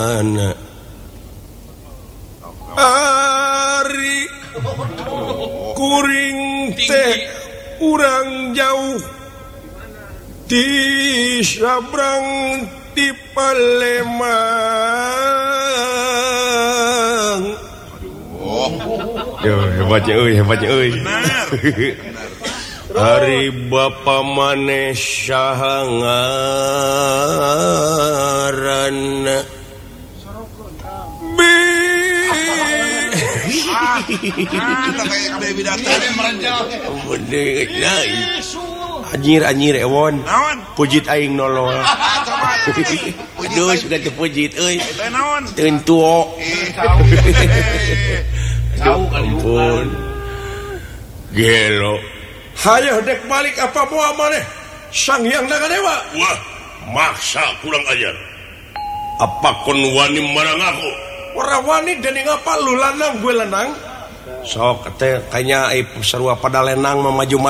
Ari kuring teh urang jauh di sabrang di Palembang. Yo hebatnya euy. Hari Bapa maneh sahangaran Anjir ewon pujit aing nolol. Aduh sudah terpujit euy. Teun tuo. Ampun. Gelo. Hayah dek balik apa moal maneh Sang Hyang Nagadewa. Wah, maksa kurang ajar. Apa kon wani marang aku? Ora wani dening apa lu lanang gue lanang. Sok teh kayaknya sarua pada lenang mah maju